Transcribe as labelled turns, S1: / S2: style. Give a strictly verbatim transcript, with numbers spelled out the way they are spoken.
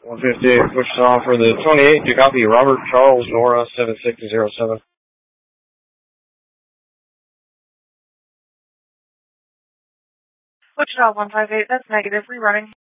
S1: one fifty-eight, Wichita for the twenty-eight. Do you copy? Robert Charles Nora seven six zero seven.
S2: Wichita one five eight, that's negative. Rerunning.